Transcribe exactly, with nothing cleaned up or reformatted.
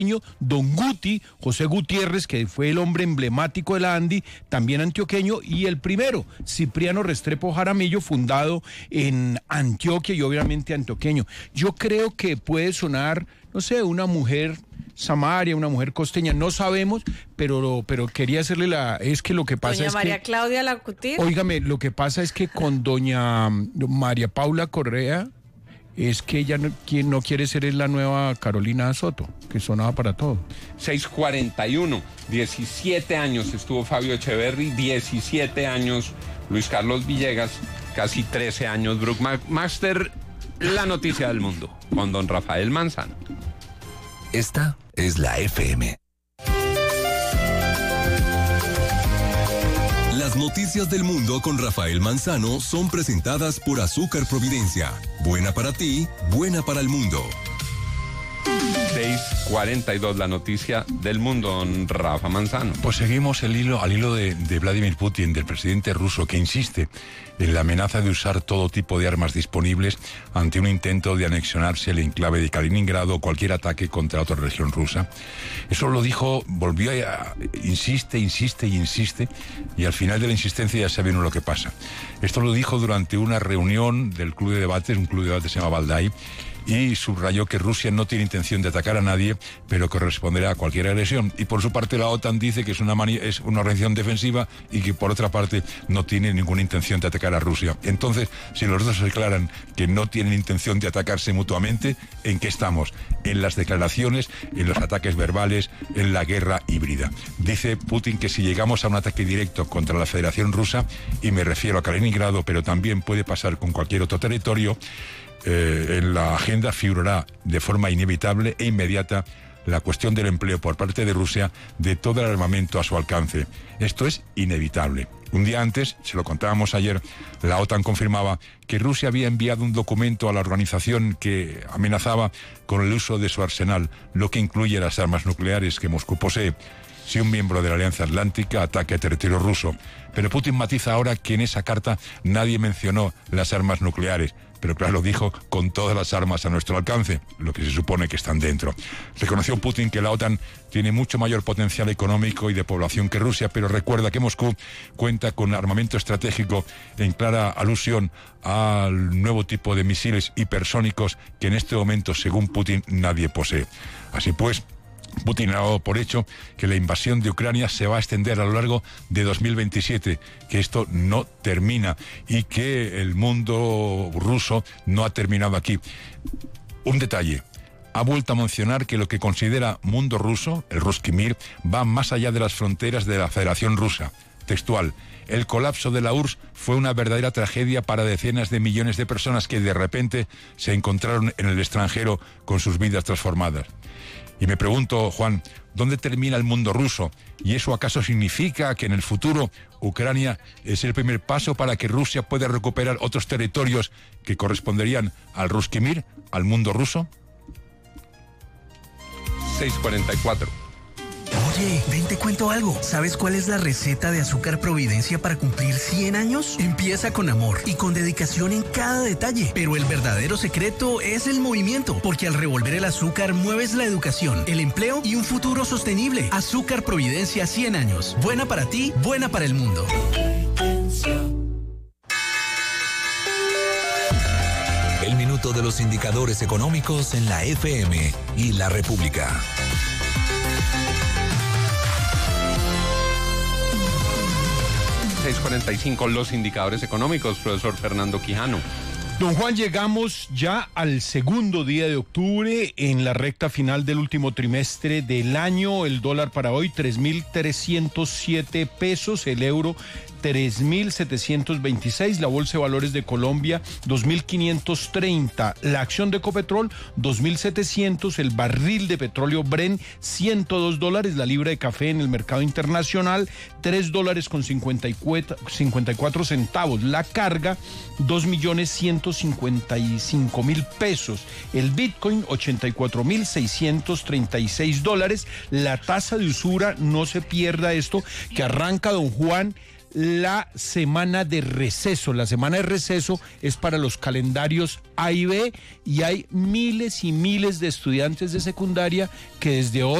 don Guti, José Gutiérrez, que fue el hombre emblemático de la ANDI, también antioqueño, y el primero, Cipriano Restrepo Jaramillo, fundado en Antioquia y obviamente antioqueño. Yo creo que puede sonar, no sé, una mujer samaria, una mujer costeña, no sabemos, pero, pero quería hacerle la... Es que lo que pasa doña es María que... Claudia Lacutir. Óigame, lo que pasa es que con doña María Paula Correa... es que ella no, quien no quiere ser es la nueva Carolina Soto, que sonaba para todo. seis cuarenta y uno, diecisiete años estuvo Fabio Echeverry, diecisiete años Luis Carlos Villegas, casi trece años Brookmaster. La noticia del mundo, con don Rafael Manzano. Esta es la F M. Las noticias del mundo con Rafael Manzano son presentadas por Azúcar Providencia. Buena para ti, buena para el mundo. seis cuarenta y dos, la noticia del mundo, don Rafa Manzano. Pues seguimos el hilo, al hilo de, de Vladimir Putin, del presidente ruso, que insiste en la amenaza de usar todo tipo de armas disponibles ante un intento de anexionarse el enclave de Kaliningrado o cualquier ataque contra otra región rusa. Eso lo dijo, volvió a... insiste, insiste y insiste, y al final de la insistencia ya saben lo que pasa. Esto lo dijo durante una reunión del club de debates, un club de debates se llama Valdai, y subrayó que Rusia no tiene intención de atacar a nadie, pero que responderá a cualquier agresión. Y por su parte la OTAN dice que es una, mani- es una organización defensiva y que por otra parte no tiene ninguna intención de atacar a Rusia. Entonces, si los dos declaran que no tienen intención de atacarse mutuamente, ¿en qué estamos? En las declaraciones, en los ataques verbales, en la guerra híbrida. Dice Putin que si llegamos a un ataque directo contra la Federación Rusa, y me refiero a Kaliningrado, pero también puede pasar con cualquier otro territorio, Eh, en la agenda figurará de forma inevitable e inmediata la cuestión del empleo por parte de Rusia de todo el armamento a su alcance. Esto es inevitable. Un día antes, se lo contábamos ayer, la OTAN confirmaba que Rusia había enviado un documento a la organización que amenazaba con el uso de su arsenal, lo que incluye las armas nucleares que Moscú posee, si un miembro de la Alianza Atlántica ataque a territorio ruso. Pero Putin matiza ahora que en esa carta nadie mencionó las armas nucleares, pero claro, dijo con todas las armas a nuestro alcance, lo que se supone que están dentro. Reconoció Putin que la OTAN tiene mucho mayor potencial económico y de población que Rusia, pero recuerda que Moscú cuenta con armamento estratégico en clara alusión al nuevo tipo de misiles hipersónicos que en este momento, según Putin, nadie posee. Así pues, Putin ha dado por hecho que la invasión de Ucrania se va a extender a lo largo de dos mil veintisiete, que esto no termina y que el mundo ruso no ha terminado aquí. Un detalle, ha vuelto a mencionar que lo que considera mundo ruso, el Ruski Mir, va más allá de las fronteras de la Federación Rusa. Textual, el colapso de la U R S S fue una verdadera tragedia para decenas de millones de personas que de repente se encontraron en el extranjero con sus vidas transformadas. Y me pregunto, Juan, ¿dónde termina el mundo ruso? ¿Y eso acaso significa que en el futuro Ucrania es el primer paso para que Rusia pueda recuperar otros territorios que corresponderían al Ruski Mir, al mundo ruso? seis cuarenta y cuatro. Oye, ven te cuento algo. ¿Sabes cuál es la receta de Azúcar Providencia para cumplir cien años? Empieza con amor y con dedicación en cada detalle. Pero el verdadero secreto es el movimiento, porque al revolver el azúcar mueves la educación, el empleo y un futuro sostenible. Azúcar Providencia cien años. Buena para ti, buena para el mundo. El minuto de los indicadores económicos en la F M y la República. seis cuarenta y cinco, los indicadores económicos, profesor Fernando Quijano. Don Juan, llegamos ya al segundo día de octubre, en la recta final del último trimestre del año. El dólar para hoy, tres mil trescientos siete pesos, el euro tres mil setecientos veintiséis, la Bolsa de Valores de Colombia dos mil quinientos treinta, la acción de Ecopetrol dos mil setecientos, el barril de petróleo Brent ciento dos dólares, la libra de café en el mercado internacional tres dólares con cincuenta y cuatro centavos, la carga dos millones ciento cincuenta y cinco mil pesos, el Bitcoin ochenta y cuatro mil seiscientos treinta y seis dólares, la tasa de usura, no se pierda esto, que arranca don Juan la semana de receso. La semana de receso es para los calendarios A y B y hay miles y miles de estudiantes de secundaria que desde hoy